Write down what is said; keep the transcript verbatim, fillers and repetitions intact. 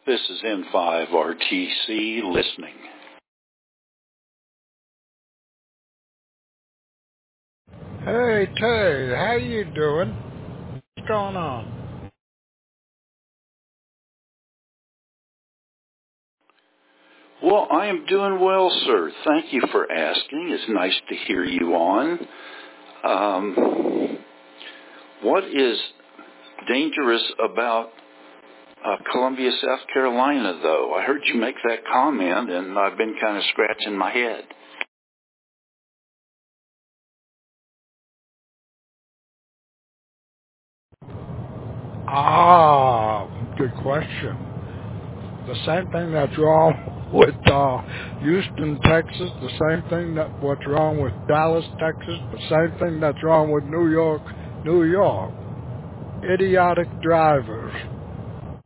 This is N five R T C listening. Hey, Tay, how you doing? What's going on? Well, I am doing well, sir. Thank you for asking. It's nice to hear you on. Um, what is dangerous about uh, Columbia, South Carolina, though? I heard you make that comment, and I've been kind of scratching my head. Ah, good question. The same thing that's wrong with uh, Houston, Texas, the same thing that what's wrong with Dallas, Texas, the same thing that's wrong with New York, New York. Idiotic drivers.